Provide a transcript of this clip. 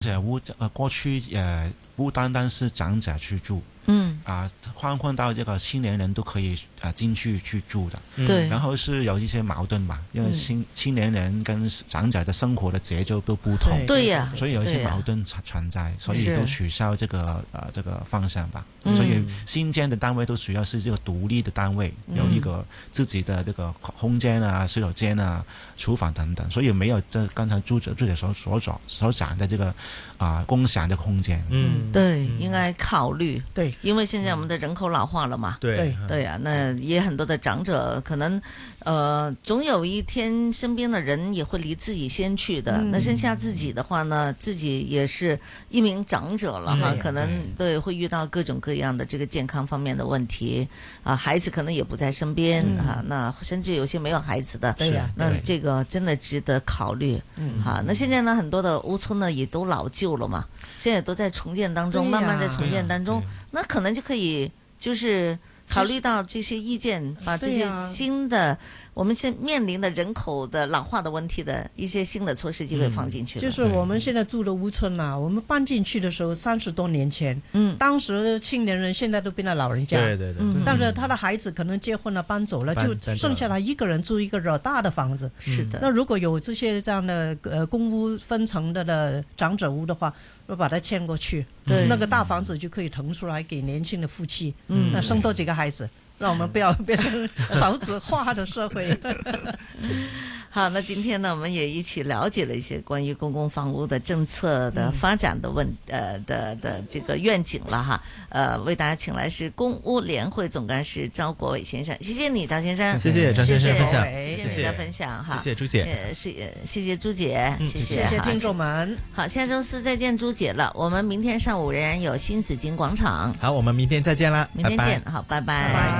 过去不单单是长者去住，换到这个青年人都可以进去住的。 对， 然后是有一些矛盾吧，因为青年人跟长者的生活的节奏都不同， 对呀， 所以有一些矛盾存在，所以都取消这个方向吧。所以新建的单位都主要是这个独立的单位，有一个自己的这个空间啊、洗手间啊、厨房等等，所以没有这刚才朱姐所讲的这个共享的空间。 对，应该考虑。 对， 因为现在我们的人口老化了嘛。 对啊，那也很多的长者可能总有一天身边的人也会离自己先去的。那剩下自己的话呢，自己也是一名长者了哈，可能对会遇到各种各样的这个健康方面的问题孩子可能也不在身边那甚至有些没有孩子的，那这个真的值得考虑。那现在呢，很多的屋村呢也都老旧了嘛，现在都在重建当中，慢慢在重建当中，那可能就可以就是考虑到这些意见，把这些新的我们现面临的人口的老化的问题的一些新的措施就可以放进去了。 就是我们现在住的屋村我们搬进去的时候30多年前，当时青年人现在都变成老人家， 对， 但是他的孩子可能结婚了搬走了，就剩下他一个人住一个老大的房子。 是的。 那如果有这样的公屋分层的长者屋的话，我把它迁过去，那个大房子就可以腾出来给年轻的夫妻，那生多几个孩子，让我们不要变成少子化的社会。 好，那今天呢，我们也一起了解了一些关于公共房屋的政策的发展的的这个愿景了哈。为大家请来是公屋联会总干事赵国伟先生，谢谢你，赵先生。 谢谢张先生分享， 谢谢你的分享哈。 谢谢朱姐， 谢谢朱姐，谢谢听众们。 好，下周四再见朱姐了。我们明天上午仍然有新紫荆广场。 好，我们明天再见啦， 明天见，好，拜拜。